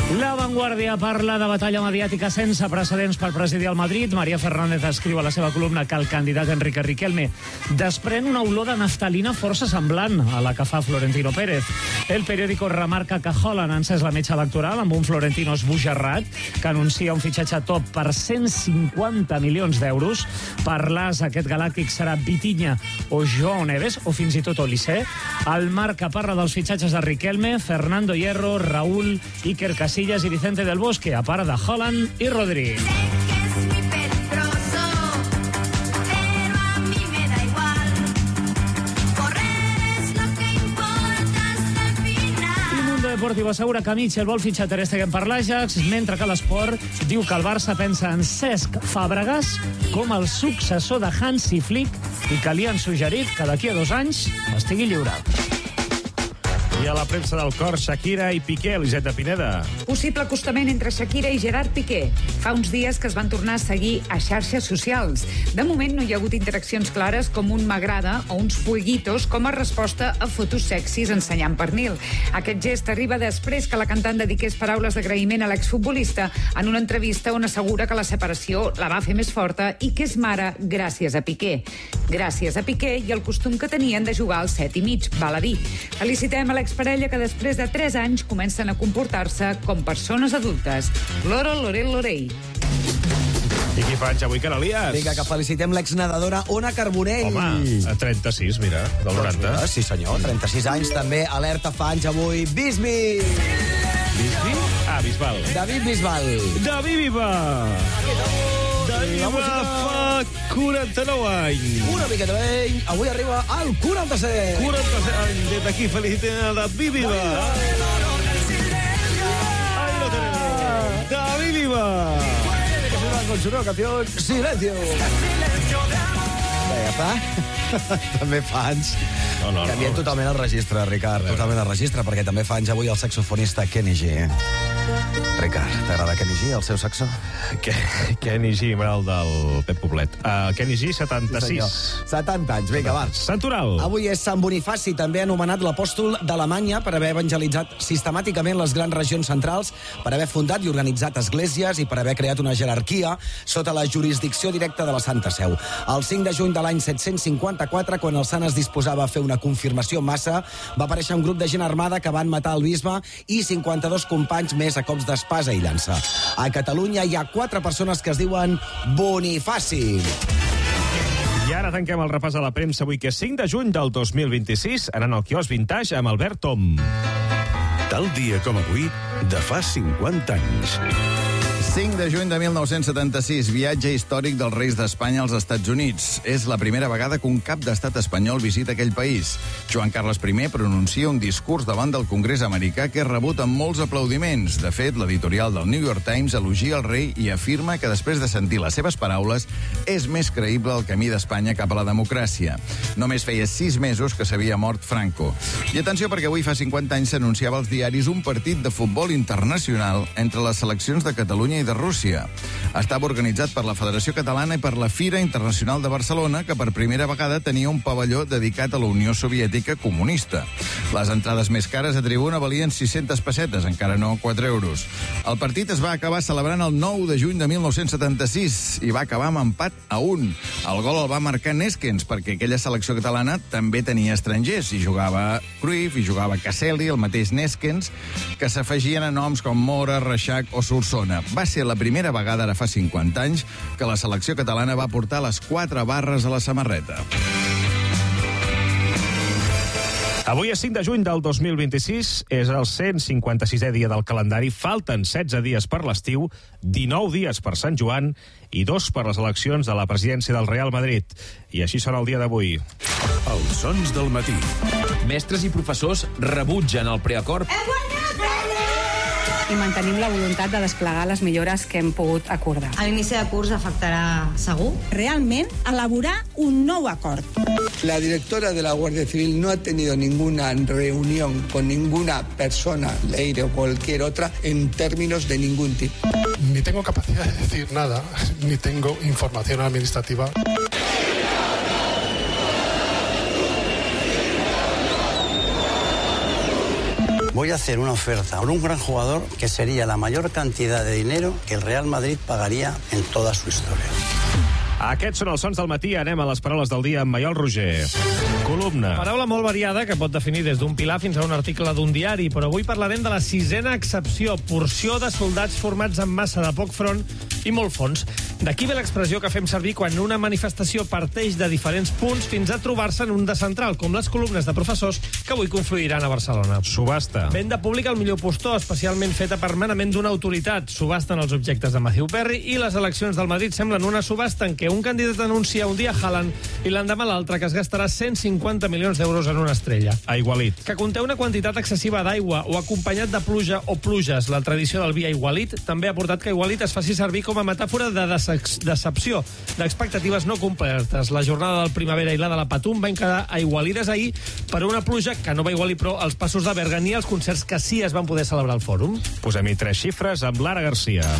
La Vanguardia parla de batalla mediàtica sense precedents per presidir el Madrid. María Fernández escriu a la seva columna que el candidat Enrique Riquelme desprèn una olor de naftalina força semblant a la que fa Florentino Pérez. El periòdico remarca que Haaland ha encès la metxa electoral amb un Florentino esbojarrat que anuncia un fitxatge top per 150 milions d'euros. Per l'As, aquest galàctic serà Vitinha o Joao Neves, o fins i tot Olise. El Marca parla dels fitxatges de Riquelme, Fernando Hierro, Raúl, Iker Casillas i Vicente del Bosque, a part de Haaland i Rodri. Deportivo assegura que Mitchell vol fitxar Ter Stegen per l'Ajax, mentre que l'Esport diu que el Barça pensa en Cesc Fàbregas com el successor de Hansi Flick i que li han suggerit que d'aquí a 2 anys estigui lliure. I a la premsa del cor, Shakira i Piqué, Elisenda Pineda. Possible acostament entre Shakira i Gerard Piqué. Fa uns dies que es van tornar a seguir a xarxes socials. De moment no hi ha hagut interaccions clares com un m'agrada o uns fueguitos com a resposta a fotos sexis ensenyant pernil. Aquest gest arriba després que la cantant dediqués paraules d'agraïment a l'exfutbolista en una entrevista on assegura que la separació la va fer més forta i que és mare gràcies a Piqué. Gràcies a Piqué i el costum que tenien de jugar al 7 i mig, val a dir. Felicitem a l'exparella que després de 3 anys comencen a comportar-se com persones adultes. Loro, Lorel, Lorell. I qui fa anys avui, Canalies? Vinga, que felicitem l'exnedadora Ona Carbonell. Home, a 36, mira, del 90. Sí, senyor, 36 anys també. Alerta fa anys avui. Bisbi! Bisbi? Ah, Bisbal. David Bisbal. David Viva! David Viva fa 49 anys. Una miqueta d'ell. Avui arriba al 47. 47 anys. Des d'aquí felicitem a David Viva. Ahí lo tenemos. David Viva. Con su nueva canción Silencio. Vinga, està. També fa anys. No. Canviem totalment el registre, Ricard. Totalment el registre, perquè també fa anys avui el saxofonista Kenny G. Ricard, t'agrada Kenny G, el seu saxo? Kenny G, m'agrada el del Pep Poblet. Kenny G, 76. Sí, 70 anys, vinga, va. Santoral. Avui és Sant Bonifaci, també anomenat l'apòstol d'Alemanya per haver evangelitzat sistemàticament les grans regions centrals, per haver fundat i organitzat esglésies i per haver creat una jerarquia sota la jurisdicció directa de la Santa Seu. El 5 de juny de l'any 754, quan el sant es disposava a fer una confirmació massa, va aparèixer un grup de gent armada que van matar el bisbe i 52 companys més a cops d'espasa i llança. A Catalunya hi ha 4 persones que es diuen Bonifaci. I ara tanquem el repàs a la premsa avui, que és 5 de juny del 2026, anant al quiosc Vintage amb Albert Tom. Tal dia com avui, de fa 50 anys. 5 de juny de 1976, viatge històric dels reis d'Espanya als Estats Units. És la primera vegada que un cap d'estat espanyol visita aquell país. Joan Carles I pronuncia un discurs davant del Congrés americà que és rebut amb molts aplaudiments. De fet, l'editorial del New York Times elogia el rei i afirma que després de sentir les seves paraules és més creïble el camí d'Espanya cap a la democràcia. Només feia 6 mesos que s'havia mort Franco. I atenció, perquè avui fa 50 anys s'anunciava als diaris un partit de futbol internacional entre les seleccions de Catalunya i de Rússia. Estava organitzat per la Federació Catalana i per la Fira Internacional de Barcelona, que per primera vegada tenia un pavelló dedicat a la Unió Soviètica comunista. Les entrades més cares a tribuna valien 600 pessetes, encara no 4 euros. El partit es va acabar celebrant el 9 de juny de 1976 i va acabar amb empat a 1. El gol el va marcar Neskens, perquè aquella selecció catalana també tenia estrangers. Hi jugava Cruyff, hi jugava Caselli, el mateix Neskens, que s'afegien a noms com Mora, Reixac o Solsona. Va ser la primera vegada, ara fa 50 anys, que la selecció catalana va portar les 4 barres a la samarreta. Avui és 5 de juny del 2026, és el 156è dia del calendari, falten 16 dies per l'estiu, 19 dies per Sant Joan i 2 per les eleccions de la presidència del Real Madrid. I així sona el dia d'avui. Els sons del matí. Mestres i professors rebutgen el preacord. I mantenim la voluntat de desplegar les millores que hem pogut acordar. A l'inici de curs afectarà segur? Realment, elaborar un nou acord. La directora de la Guardia Civil no ha tenido ninguna reunión con ninguna persona, Leire o cualquier otra, en términos de ningún tipo. Ni tengo capacidad de decir nada, ni tengo información administrativa. Muy voy a hacer una oferta por un gran jugador que sería la mayor cantidad de dinero que el Real Madrid pagaría en toda su historia. Aquests són els sons del matí. Anem a les paraules del dia amb Maiol Roger. Columna. Paraula molt variada que pot definir des d'un pilar fins a un article d'un diari, però avui parlarem de la 6ª excepció, porció de soldats formats en massa de poc front i molt fons. D'aquí ve l'expressió que fem servir quan una manifestació parteix de diferents punts fins a trobar-se en un de central, com les columnes de professors que avui confluiran a Barcelona. Subhasta. Venda pública al millor postor, especialment feta per manament d'una autoritat. Subasten els objectes de Matthew Perry i les eleccions del Madrid semblen una subhasta en què un candidat anuncia un dia Haaland i l'endemà l'altre que es gastarà 150 milions d'euros en una estrella. Aigualit. Que conté una quantitat excessiva d'aigua o acompanyat de pluja o pluges. La tradició del vi aigualit també ha portat que aigualit es faci servir com a metàfora de decepció, d'expectatives no complertes. La jornada del Primavera i la de la Patum van quedar aigualides ahir per una pluja que no va igualir però els passos de Berga ni els concerts que sí es van poder celebrar al Fòrum. Posem-hi 3 xifres amb Lara Garcia.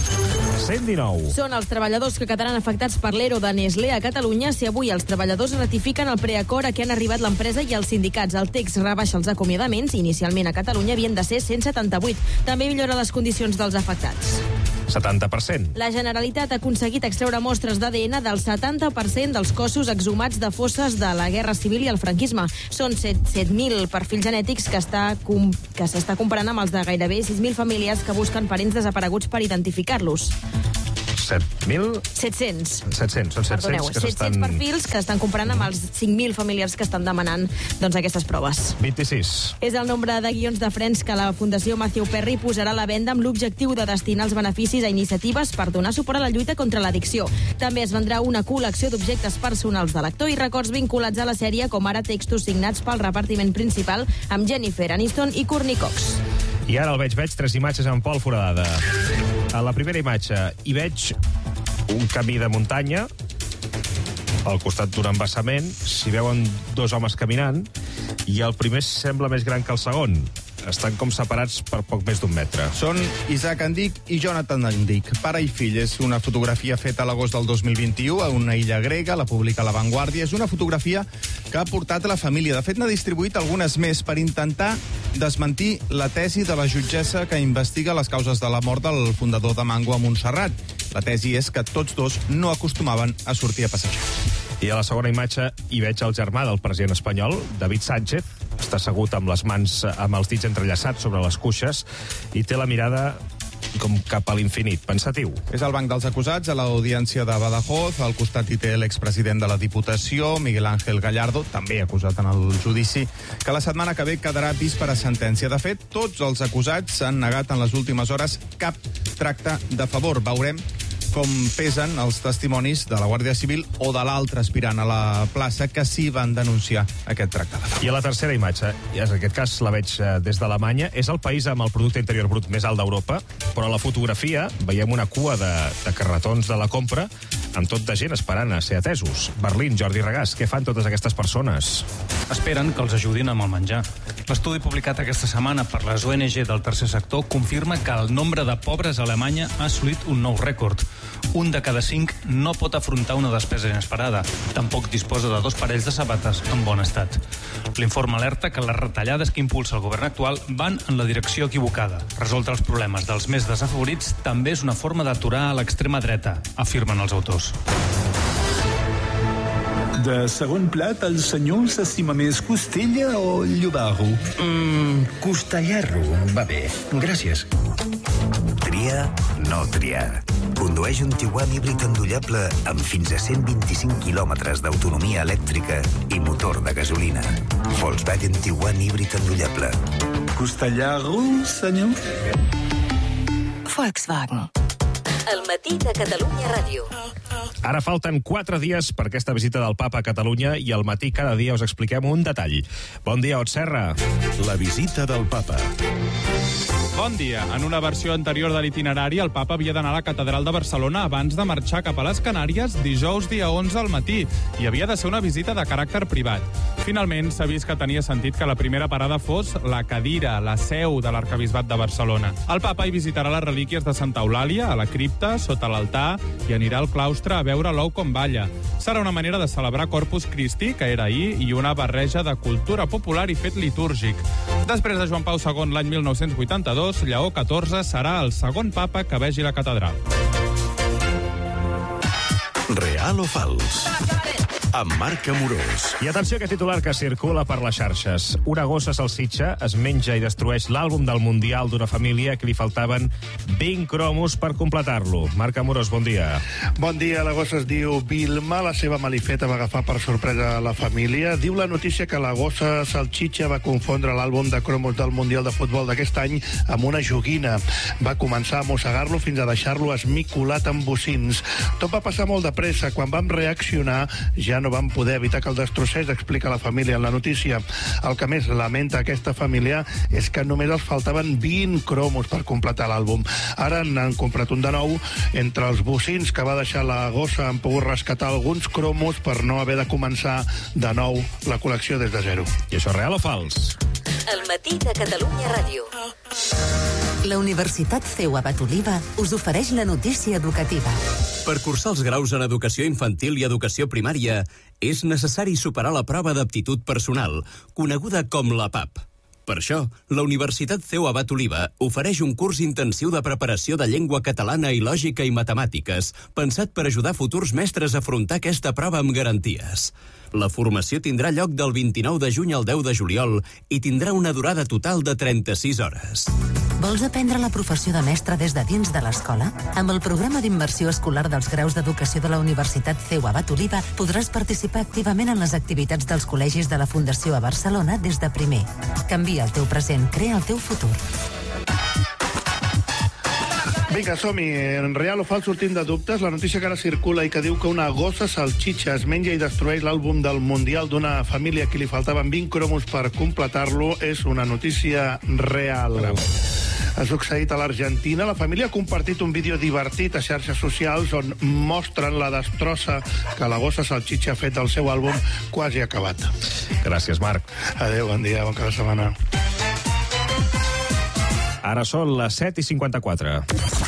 119. Són els treballadors que quedaran afectats per l'ERO de Nestlé a Catalunya si avui els treballadors ratifiquen el preacord a què han arribat l'empresa i els sindicats. El text rebaixa els acomiadaments. Inicialment a Catalunya havien de ser 178. També millora les condicions dels afectats. 70%. La Generalitat ha aconseguit extreure mostres d'ADN del 70% dels cossos exhumats de fosses de la Guerra Civil i el franquisme. Són 7.000 perfils genètics que s'està comparant amb els de gairebé 6.000 famílies que busquen parents desapareguts per identificar-los. 7.000? 700. 700, són 700 Perdoneu, que 700 perfils que estan comparant amb els 5.000 familiars que estan demanant aquestes proves. 26. És el nombre de guions de frens que la Fundació Matthew Perry posarà a la venda amb l'objectiu de destinar els beneficis a iniciatives per donar suport a la lluita contra l'addicció. També es vendrà una col·lecció d'objectes personals de l'actor i records vinculats a la sèrie, com ara textos signats pel repartiment principal amb Jennifer Aniston i Courtney Cox. I ara el veig 3 imatges amb Pol Foradada. A la primera imatge hi veig un camí de muntanya al costat d'un embassament. S'hi veuen 2 homes caminant i el primer sembla més gran que el segon. Estan com separats per poc més d'1 metre. Són Isaac Andic i Jonathan Andic, pare i fill. És una fotografia feta a l'agost del 2021 a una illa grega, la publica La Vanguardia. És una fotografia que ha portat a la família. De fet, n'ha distribuït algunes més per intentar desmentir la tesi de la jutgessa que investiga les causes de la mort del fundador de Mango a Montserrat. La tesi és que tots 2 no acostumaven a sortir a passejar. I a la segona imatge hi veig el germà del president espanyol, David Sánchez. Està assegut amb les mans, amb els dits entrellaçats sobre les cuixes i té la mirada com cap a l'infinit, pensatiu. És el banc dels acusats a l'audiència de Badajoz. Al costat hi té l'expresident de la Diputació, Miguel Ángel Gallardo, també acusat en el judici, que la setmana que ve quedarà vist per a sentència. De fet, tots els acusats han negat en les últimes hores cap tracte de favor. Veurem com pesen els testimonis de la Guàrdia Civil o de l'altre aspirant a la plaça que sí van denunciar aquest tracte de favor. I a la tercera imatge, i en aquest cas la veig des d'Alemanya, és el país amb el producte interior brut més alt d'Europa, però a la fotografia veiem una cua de carretons de la compra amb tot de gent esperant a ser atesos. Berlín, Jordi Regàs, què fan totes aquestes persones? Esperen que els ajudin amb el menjar. L'estudi publicat aquesta setmana per les ONG del tercer sector confirma que el nombre de pobres a Alemanya ha assolit un nou rècord. 1 de cada 5 no pot afrontar una despesa inesperada. Tampoc disposa de 2 parells de sabates en bon estat. L'informe alerta que les retallades que impulsa el govern actual van en la direcció equivocada. Resoldre els problemes dels més desafavorits també és una forma d'aturar a l'extrema dreta, afirmen els autors. De segon plat, el senyor s'estima més costella o llobarro? Costellarro, va bé. Gràcies. Triar, no triar. Condueix un Tiguan híbrid endollable amb fins a 125 quilòmetres d'autonomia elèctrica i motor de gasolina. Volkswagen Tiguan híbrid endollable. Costellarro, senyor? Volkswagen. El matí de Catalunya Ràdio. Ara falten 4 dies per aquesta visita del Papa a Catalunya i al matí cada dia us expliquem un detall. Bon dia, Ot Serra. La visita del Papa. Bon dia. En una versió anterior de l'itinerari, el papa havia d'anar a la Catedral de Barcelona abans de marxar cap a les Canàries dijous dia 11 al matí i havia de ser una visita de caràcter privat. Finalment, s'ha vist que tenia sentit que la primera parada fos la cadira, la seu de l'Arquebisbat de Barcelona. El papa hi visitarà les relíquies de Santa Eulàlia, a la cripta, sota l'altar, i anirà al claustre a veure l'ou com balla. Serà una manera de celebrar Corpus Christi, que era ahir, i una barreja de cultura popular i fet litúrgic. Després de Joan Pau II l'any 1982, Lleó XIV serà el segon papa que vegi la catedral. Real o fals? Amb Marc Amorós. I atenció a aquest titular que circula per les xarxes. Una gossa salsitxa es menja i destrueix l'àlbum del Mundial d'una família que li faltaven 20 cromos per completar-lo. Marc Amorós, bon dia. Bon dia, la gossa es diu Vilma. La seva malifeta va agafar per sorpresa la família. Diu la notícia que la gossa salsitxa va confondre l'àlbum de cromos del Mundial de Futbol d'aquest any amb una joguina. Va començar a mossegar-lo fins a deixar-lo esmicolat amb bocins. Tot va passar molt de pressa. Quan vam reaccionar, ja no van poder evitar que el destrossés, explica la família en la notícia. El que més lamenta aquesta família és que només els faltaven 20 cromos per completar l'àlbum. Ara n'han comprat un de nou. Entre els bocins que va deixar la gossa han pogut rescatar alguns cromos per no haver de començar de nou la col·lecció des de zero. I això és real o fals? El matí de Catalunya Ràdio. La Universitat CEU Abat Oliva us ofereix la notícia educativa. Per cursar els graus en Educació Infantil i Educació Primària és necessari superar la prova d'aptitud personal, coneguda com la PAP. Per això, la Universitat CEU Abat Oliva ofereix un curs intensiu de preparació de llengua catalana i lògica i matemàtiques, pensat per ajudar futurs mestres a afrontar aquesta prova amb garanties. La formació tindrà lloc del 29 de juny al 10 de juliol i tindrà una durada total de 36 hores. Vols aprendre la professió de mestre des de dins de l'escola? Amb el programa d'immersió escolar dels graus d'educació de la Universitat CEU Abat Oliva podràs participar activament en les activitats dels col·legis de la Fundació a Barcelona des de primer. Canvia el teu present, crea el teu futur. Vinga, som-hi. En real o fals sortim de dubtes. La notícia que ara circula i que diu que una gossa salsitxa es menja i destrueix l'àlbum del Mundial d'una família que li faltaven 20 cromos per completar-lo és una notícia real. Ha succeït a l'Argentina. La família ha compartit un vídeo divertit a xarxes socials on mostren la destrossa que la gossa salsitxa ha fet del seu àlbum quasi acabat. Gràcies, Marc. Adéu, bon dia, bon cap de setmana. Ara són les 7:54.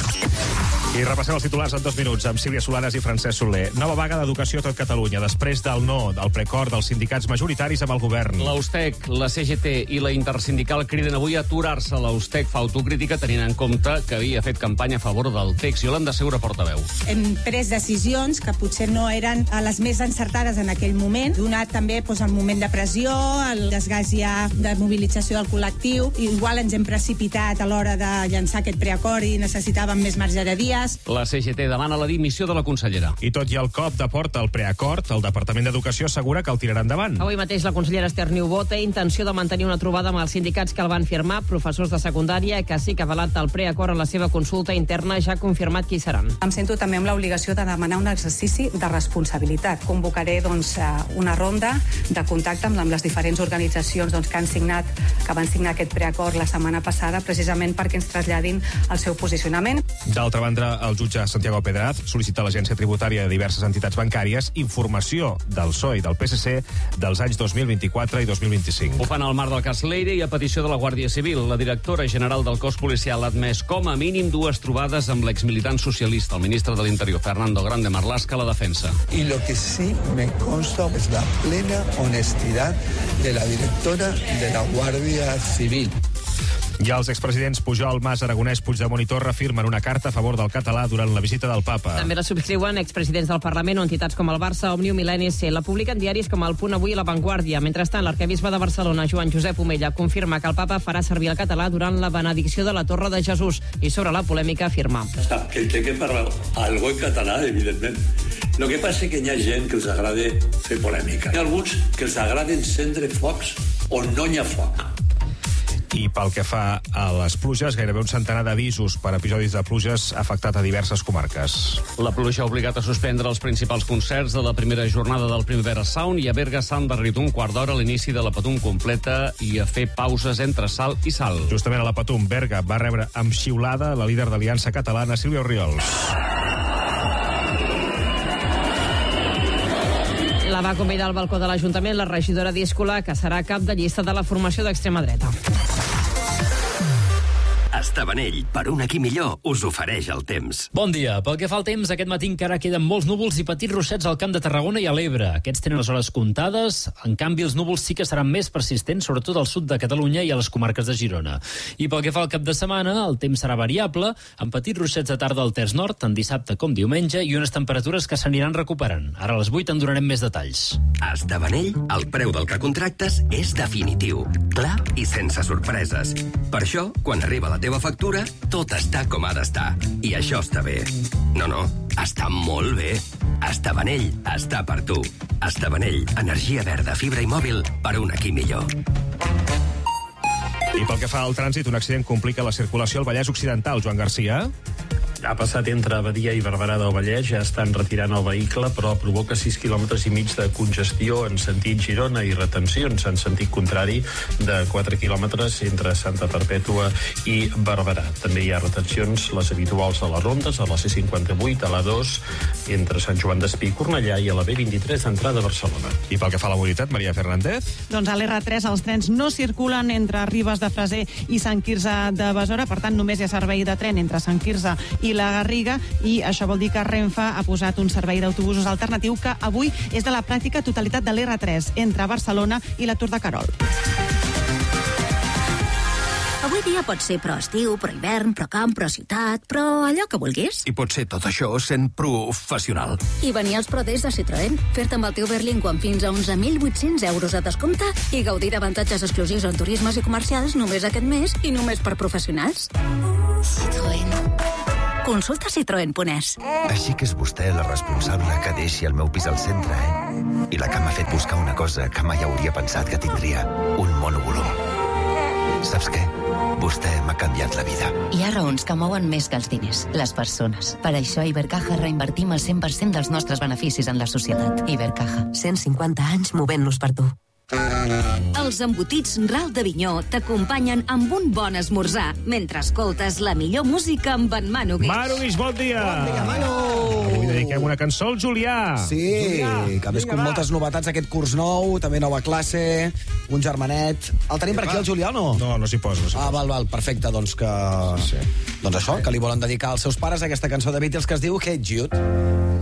I repassem els titulars en 2 minuts amb Sílvia Solanes i Francesc Soler. Nova vaga d'educació a tot Catalunya, després del no del preacord dels sindicats majoritaris amb el govern. L'Austec, la CGT i la Intersindical criden avui a aturar-se. L'Austec fa autocrítica tenint en compte que havia fet campanya a favor del text. Yolanda Segura, portaveu. Hem pres decisions que potser no eren les més encertades en aquell moment, donat també el moment de pressió, el desgast ja de mobilització del col·lectiu. Igual ens hem precipitat a l'hora de llançar aquest preacord i necessitàvem més marge de dia. La CGT demana la dimissió de la consellera. I tot i el cop de porta al preacord, el Departament d'Educació assegura que el tirarà endavant. Avui mateix la consellera Esther Niubó té intenció de mantenir una trobada amb els sindicats que el van firmar, professors de secundària, que sí que ha avalat el preacord en la seva consulta interna, ja ha confirmat qui seran. Em sento també amb l'obligació de demanar un exercici de responsabilitat. Convocaré una ronda de contacte amb les diferents organitzacions que van signar aquest preacord la setmana passada, precisament perquè ens traslladin el seu posicionament. D'altra banda, el jutge Santiago Pedraz sol·licita a l'Agència Tributària de diverses entitats bancàries informació del PSOE i del PSC dels anys 2024 i 2025. Ho fan al marc del cas Leire i a petició de la Guàrdia Civil. La directora general del cos policial ha admès com a mínim 2 trobades amb l'exmilitant socialista, el ministre de l'Interior, Fernando Grande Marlaska, a la defensa. Y lo que sí me consta es la plena honestidad de la directora de la Guàrdia Civil. I els expresidents Pujol, Mas, Aragonès, Puigdemont i Torra firmen una carta a favor del català durant la visita del papa. També la subscriuen expresidents del Parlament o entitats com el Barça, Òmnium i l'ANC. La publiquen diaris com El Punt Avui i La Vanguardia. Mentrestant, l'arquebisbe de Barcelona, Joan Josep Omella, confirma que el papa farà servir el català durant la benedicció de la Torre de Jesús i sobre la polèmica afirma. Que el té que parlar algo en català, evidentment. Lo que passa és que hi ha gent que els agrada fer polèmica. Hi ha alguns que els agrada encendre focs on no hi ha foc. I pel que fa a les pluges, gairebé un centenar d'avisos per episodis de pluges ha afectat a diverses comarques. La pluja ha obligat a suspendre els principals concerts de la primera jornada del Primavera Sound i a Berga s'ha endarrerit un quart d'hora a l'inici de la Patum completa i a fer pauses entre salt i salt. Justament a la Patum, Berga va rebre amb xiulada la líder d'Aliança Catalana, Sílvia Orriols. La va convidar al balcó de l'Ajuntament la regidora Díscola, que serà cap de llista de la formació d'extrema dreta. Estabanell, per un aquí millor, us ofereix el temps. Bon dia. Pel que fa al temps, aquest matí encara queden molts núvols i petits ruixats al Camp de Tarragona i a l'Ebre. Aquests tenen les hores comptades. En canvi, els núvols sí que seran més persistents, sobretot al sud de Catalunya i a les comarques de Girona. I pel que fa al cap de setmana, el temps serà variable, amb petits ruixats de tarda al terç nord, tant dissabte com diumenge, i unes temperatures que s'aniran recuperant. Ara a les 8 en donarem més detalls. A Estabanell, el preu del que contractes és definitiu, clar i sense sorpreses. Per això, quan arriba la teva factura, tot està com ha d'estar. I això està bé. No, està molt bé. Estabanell està per tu. Estabanell, energia verda, fibra i mòbil per un aquí millor. I pel que fa al trànsit, un accident complica la circulació al Vallès Occidental. Joan Garcia. Ha passat entre Badia i Barberà del Vallès, ja estan retirant el vehicle, però provoca 6 quilòmetres i mig de congestió en sentit Girona i retencions en sentit contrari de 4 quilòmetres entre Santa Perpètua i Barberà. També hi ha retencions, les habituals a les rondes, a la C58, a l'A2, entre Sant Joan d'Espí i Cornellà i a la B23 d'entrada a Barcelona. I pel que fa a la mobilitat, Maria Fernández? Doncs a l'R3 els trens no circulen entre Ribes de Freser i Sant Quirze de Besora, per tant només hi ha servei de tren entre Sant Quirze i la Garriga, i això vol dir que Renfe ha posat un servei d'autobusos alternatiu que avui és de la pràctica totalitat de l'R3 entre Barcelona i la Tour de Carol. Avui dia pot ser pro estiu, pro hivern, pro camp, pro ciutat, pro allò que vulguis. I pot ser tot això sent professional. I venir als Pro Days de Citroën, fer-te amb el teu Berlingo amb fins a 11.800 euros de descompte i gaudir d'avantatges exclusius en turismes i comercials només aquest mes i només per professionals. Citroën. Consulta citroen.es. Així que és vostè la responsable que deixi el meu pis al centre, I la que m'ha fet buscar una cosa que mai hauria pensat que tindria, un monovolum. Saps què? Vostè m'ha canviat la vida. Hi ha raons que mouen més que els diners, les persones. Per això a Ibercaja reinvertim el 100% dels nostres beneficis en la societat. Ibercaja, 150 anys movent-nos per tu. Els embotits Ral d'Avinyó t'acompanyen amb un bon esmorzar mentre escoltes la millor música amb en Manu Guix. Manu Guix, bon dia! Bon dia, Manu! Avui dediquem una cançó al Julià. Sí, Julià, que a més com moltes novetats aquest curs nou, també nova classe, un germanet. El tenim per aquí, el Julià, o no? No, no s'hi posa. Val, perfecte, doncs que... Sí. Doncs això, que li volen dedicar als seus pares aquesta cançó de Beatles que es diu Hey Jude.